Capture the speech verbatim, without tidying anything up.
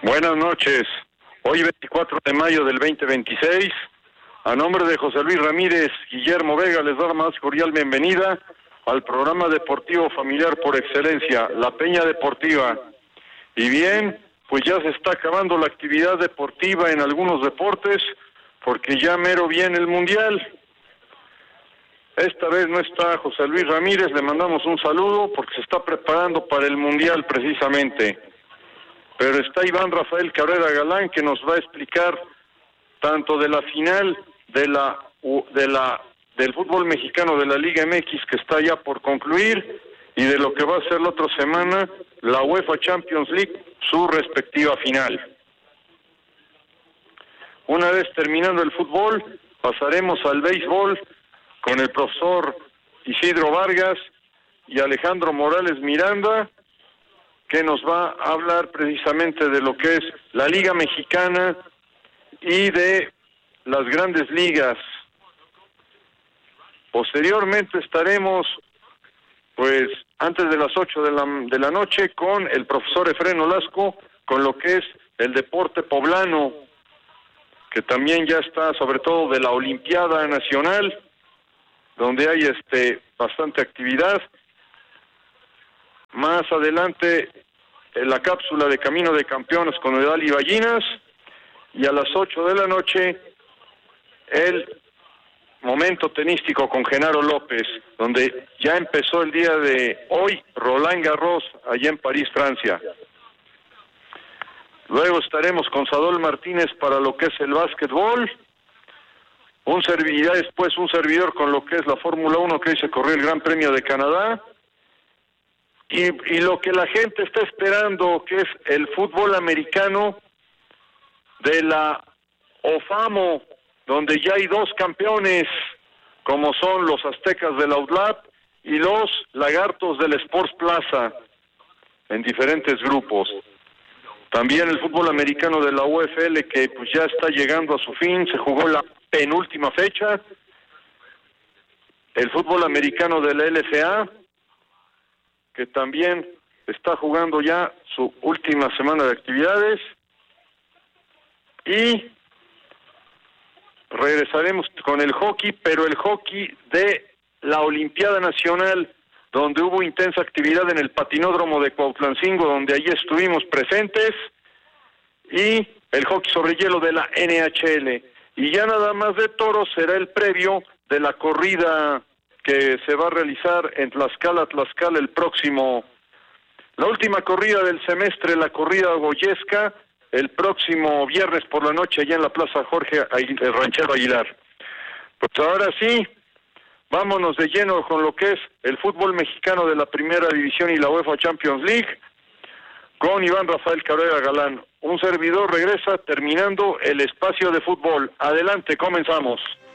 Buenas noches. Hoy veinticuatro de mayo del veinte veintiséis, a nombre de José Luis Ramírez, Guillermo Vega, les da la más cordial bienvenida al programa deportivo familiar por excelencia, La Peña Deportiva. Y bien, pues ya se está acabando la actividad deportiva en algunos deportes, porque ya mero viene el Mundial. Esta vez no está José Luis Ramírez, le mandamos un saludo porque se está preparando para el Mundial precisamente. Pero está Iván Rafael Cabrera Galán, que nos va a explicar tanto de la final de la de la del fútbol mexicano de la Liga M X, que está ya por concluir, y de lo que va a ser la otra semana la UEFA Champions League, su respectiva final. Una vez terminando el fútbol, pasaremos al béisbol con el profesor Isidro Vargas y Alejandro Morales Miranda, que nos va a hablar precisamente de lo que es la Liga Mexicana y de las grandes ligas. Posteriormente estaremos, pues, antes de las ocho de la, de la noche, con el profesor Efrén Olasco, con lo que es el deporte poblano, que también ya está, sobre todo de la Olimpiada Nacional, donde hay este bastante actividad. Más adelante, en la cápsula de Camino de Campeones con Edali Ballinas, y a las ocho de la noche, el momento tenístico con Genaro López, donde ya empezó el día de hoy Roland Garros, allá en París, Francia. Luego estaremos con Sadol Martínez para lo que es el básquetbol, un servidor, después un servidor con lo que es la Fórmula uno, que hoy se corrió el Gran Premio de Canadá, y, y lo que la gente está esperando, que es el fútbol americano de la OFAMO, donde ya hay dos campeones, como son los Aztecas del Outlap y los Lagartos del Sports Plaza, en diferentes grupos. También el fútbol americano de la U F L, que pues ya está llegando a su fin, se jugó la penúltima fecha. El fútbol americano de la L F A, que también está jugando ya su última semana de actividades. Y regresaremos con el hockey, pero el hockey de la Olimpiada Nacional, donde hubo intensa actividad en el patinódromo de Cuautlancingo, donde allí estuvimos presentes, y el hockey sobre hielo de la N H L. Y ya nada más de toros será el previo de la corrida que se va a realizar en Tlaxcala, Tlaxcala el próximo, la última corrida del semestre, la corrida goyesca, el próximo viernes por la noche allá en la Plaza Jorge el Ranchero Aguilar. Pues ahora sí, vámonos de lleno con lo que es el fútbol mexicano de la Primera División y la UEFA Champions League, con Iván Rafael Cabrera Galán. Un servidor regresa terminando el espacio de fútbol. Adelante, comenzamos.